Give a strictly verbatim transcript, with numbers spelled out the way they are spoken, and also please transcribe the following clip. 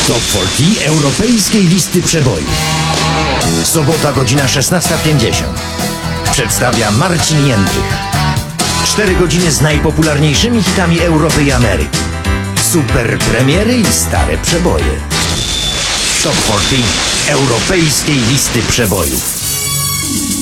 Top czterdzieści Europejskiej Listy Przebojów. Sobota, godzina szesnasta pięćdziesiąt. Przedstawia Marcin Jędrych. Cztery godziny z najpopularniejszymi hitami Europy i Ameryki. Super premiery i stare przeboje. Top czterdzieści Europejskiej Listy Przebojów.